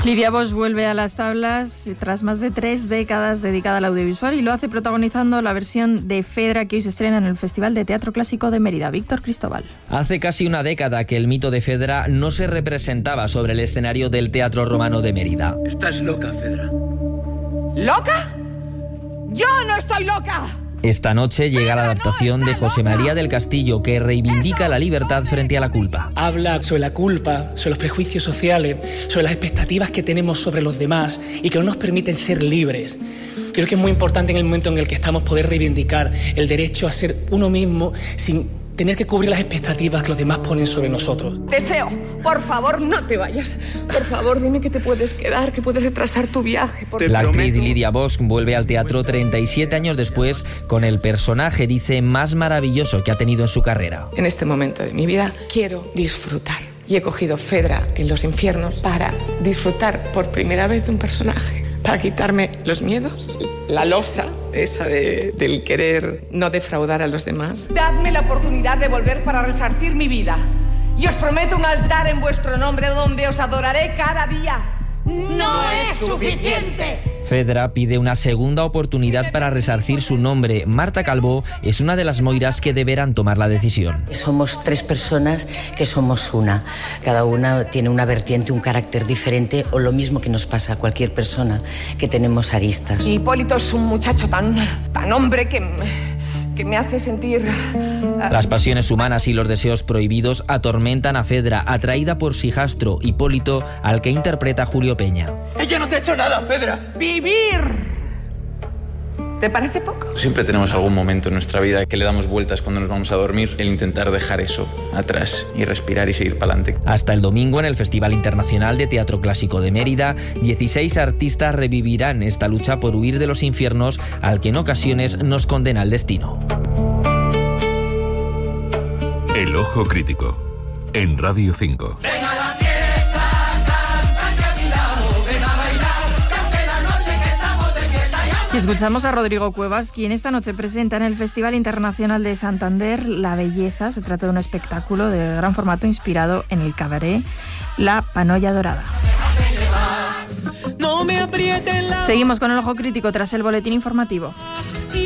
Lidia Bosch vuelve a las tablas tras más de 3 décadas dedicada al audiovisual y lo hace protagonizando la versión de Fedra que hoy se estrena en el Festival de Teatro Clásico de Mérida. Víctor Cristóbal. Hace casi una década que el mito de Fedra no se representaba sobre el escenario del Teatro Romano de Mérida. Estás loca, Fedra. ¿Loca? ¡Yo no estoy loca! Esta noche llega la adaptación de José María del Castillo, que reivindica la libertad frente a la culpa. Habla sobre la culpa, sobre los prejuicios sociales, sobre las expectativas que tenemos sobre los demás y que no nos permiten ser libres. Creo que es muy importante en el momento en el que estamos poder reivindicar el derecho a ser uno mismo sin tener que cubrir las expectativas que los demás ponen sobre nosotros. Deseo, por favor, no te vayas. Por favor, dime que te puedes quedar, que puedes retrasar tu viaje. La actriz Lidia Bosch vuelve al teatro 37 años después con el personaje, dice, más maravilloso que ha tenido en su carrera. En este momento de mi vida quiero disfrutar. Y he cogido Fedra en Los Infiernos para disfrutar por primera vez de un personaje. Para quitarme los miedos, la losa esa del querer no defraudar a los demás. Dadme la oportunidad de volver para resarcir mi vida. Y os prometo un altar en vuestro nombre donde os adoraré cada día. ¡No es suficiente! Fedra pide una segunda oportunidad para resarcir su nombre. Marta Calvo es una de las moiras que deberán tomar la decisión. Somos 3 personas que somos una. Cada una tiene una vertiente, un carácter diferente, o lo mismo que nos pasa a cualquier persona, que tenemos aristas. Y Hipólito es un muchacho tan hombre que me hace sentir... Las pasiones humanas y los deseos prohibidos atormentan a Fedra, atraída por su hijastro, Hipólito, al que interpreta Julio Peña. ¡Ella no te ha hecho nada, Fedra! ¡Vivir! ¿Te parece poco? Siempre tenemos algún momento en nuestra vida que le damos vueltas cuando nos vamos a dormir, el intentar dejar eso atrás y respirar y seguir para adelante. Hasta el domingo, en el Festival Internacional de Teatro Clásico de Mérida, 16 artistas revivirán esta lucha por huir de los infiernos al que en ocasiones nos condena el destino. El Ojo Crítico, en Radio 5. Y escuchamos a Rodrigo Cuevas, quien esta noche presenta en el Festival Internacional de Santander La Belleza. Se trata de un espectáculo de gran formato inspirado en el cabaret La Panolla Dorada. Seguimos con el Ojo Crítico tras el boletín informativo.